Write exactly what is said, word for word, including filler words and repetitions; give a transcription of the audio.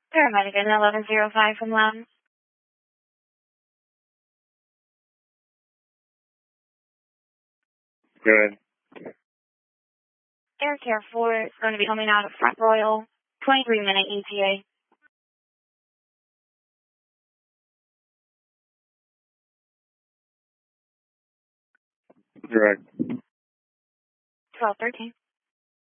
Paramedic in eleven oh five from Loudon. Good. Air Care four is going to be coming out of Front Royal. twenty-three minute E T A. Direct. twelve thirteen.